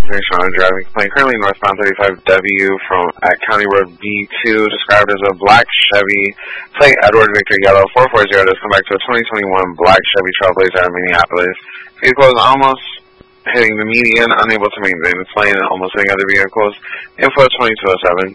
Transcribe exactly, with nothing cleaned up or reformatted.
information on a driving complaint. Currently northbound thirty-five W from at County Road B two, described as a black Chevy, plate Edward Victor Yellow four four zero, does come back to a twenty twenty-one black Chevy Trailblazer at Minneapolis. Vehicle is almost hitting the median, unable to maintain its lane, and almost hitting other vehicles. Info twenty-two oh seven.